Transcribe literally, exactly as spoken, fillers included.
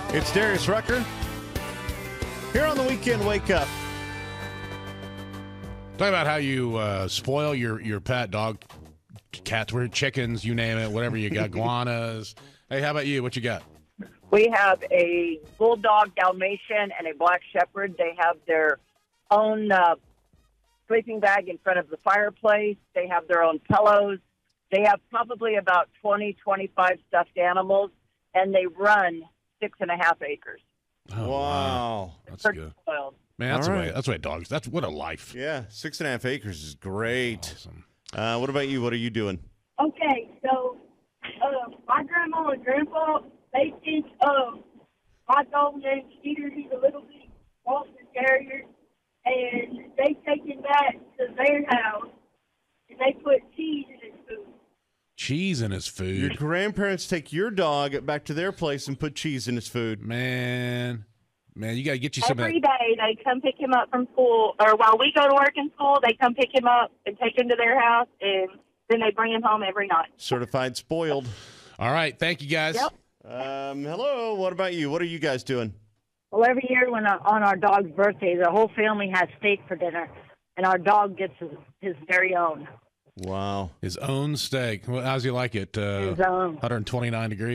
It's Darius Rucker here on the Weekend Wake Up. Talk about how you uh, spoil your, your pet dog, cats, chickens, you name it, whatever you got, guanas. Hey, how about you? What you got? We have a Bulldog Dalmatian and a Black Shepherd. They have their own uh, sleeping bag in front of the fireplace. They have their own pillows. They have probably about twenty, twenty-five stuffed animals, and they run six and a half acres. Oh, wow. That's They're good. spoiled. Man, that's All the right. way. That's the way dogs. That's what a life. Yeah, six and a half acres is great. Awesome. Uh, what about you? What are you doing? Okay, so uh, my grandma and grandpa, they think um, my dog named Skeeter, he's a little bitty Boston Terrier, and they take him back to their house, and they put cheese in his food. Cheese in his food. Your grandparents take your dog back to their place and put cheese in his food. Man, man, you got to get you some of Every that. day they come pick him up from school, or while we go to work in school, they come pick him up and take him to their house, and then they bring him home every night. Certified spoiled. All right. Thank you, guys. Yep. Um, hello. What about you? What are you guys doing? Well, every year when uh, on our dog's birthday, the whole family has steak for dinner, and our dog gets his, his very own. Wow. His own steak. Well, how's he like it? Uh, His own. one hundred twenty-nine degrees.